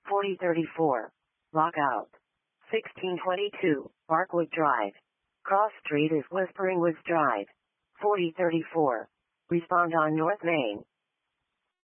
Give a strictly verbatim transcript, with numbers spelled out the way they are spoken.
forty thirty-four. Lockout. sixteen twenty-two, Parkwood Drive. Cross Street is Whispering Woods Drive. forty thirty-four. Respond on North Main.